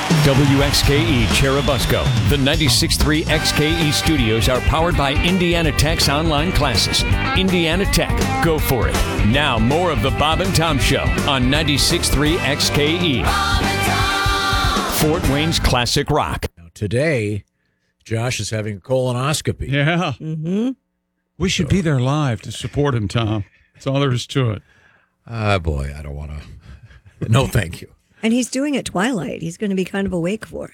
WXKE Cherubusco. The 96.3 XKE studios are powered by Indiana Tech's online classes. Indiana Tech, go for it. Now, more of the Bob and Tom Show on 96.3 XKE. Fort Wayne's classic rock. Now, today, Josh is having a colonoscopy. Yeah. Mm-hmm. We should be there live to support him, Tom. That's all there is to it. Boy, I don't want to. No, thank you. And he's doing it twilight. He's going to be kind of awake for it.